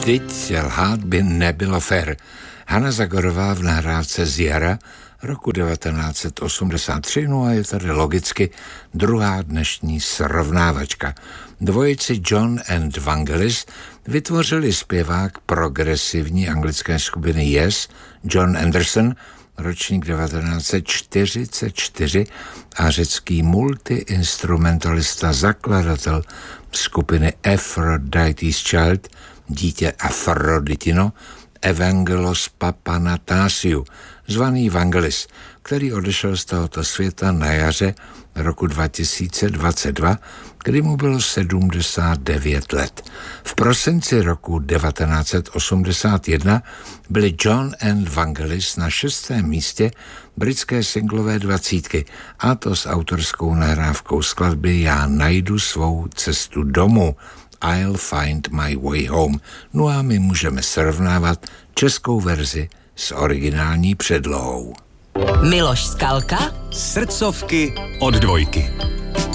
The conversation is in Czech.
Vždyť lhát by nebylo fér. Hana Zagorová v nahrávce z jara roku 1983, no a je tady logicky druhá dnešní srovnávačka. Dvojici John and Vangelis vytvořili zpěvák progresivní anglické skupiny Yes, John Anderson, ročník 1944, a řecký multiinstrumentalista, zakladatel skupiny Aphrodite's Child, dítě Afroditino, Evangelos Papanatasiou, zvaný Vangelis, který odešel z tohoto světa na jaře roku 2022, kdy mu bylo 79 let. V prosinci roku 1981 byli John and Vangelis na 6. místě britské singlové 20, a to s autorskou nahrávkou skladby Já najdu svou cestu domů, I'll find my way home. No a my můžeme srovnávat českou verzi s originální předlohou. Miloš Skalka, srdcovky od Dvojky.